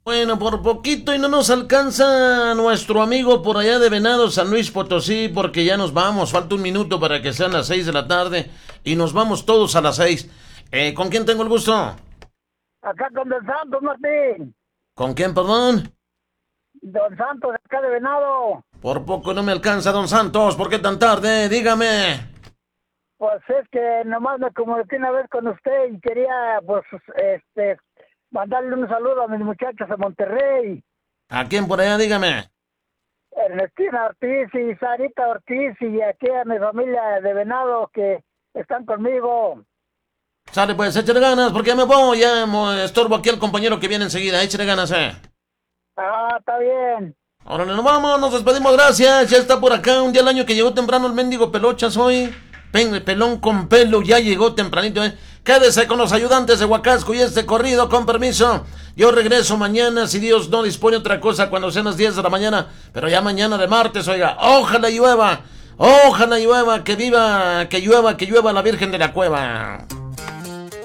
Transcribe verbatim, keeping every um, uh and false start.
Bueno, por poquito y no nos alcanza nuestro amigo por allá de Venado, San Luis Potosí, porque ya nos vamos. Falta un minuto para que sean las seis de la tarde y nos vamos todos a las seis. Eh, ¿con quién tengo el gusto? Acá con Don Santos, Martín. ¿Con quién, perdón? Don Santos, acá de Venado. Por poco no me alcanza, don Santos. ¿Por qué tan tarde? Dígame. Pues es que nomás me comuniqué una vez con usted y quería, pues, este, mandarle un saludo a mis muchachos de Monterrey. ¿A quién por allá? Dígame. Ernestina Ortiz y Sarita Ortiz y aquí a mi familia de Venado que están conmigo. Sale pues, échale ganas, porque ya me voy, ya mo- estorbo aquí al compañero que viene enseguida. Échale ganas, eh. Ah, está bien. Órale, nos vamos, nos despedimos, gracias. Ya está por acá, un día al año que llegó temprano el mendigo Pelochas hoy. Pen- pelón con pelo, ya llegó tempranito, eh. Quédese con los ayudantes de Huacasco y este corrido, con permiso. Yo regreso mañana, si Dios no dispone otra cosa, cuando sean las diez de la mañana. Pero ya mañana de martes, oiga. Ojalá llueva, ojalá llueva, que viva, que llueva, que llueva la Virgen de la Cueva.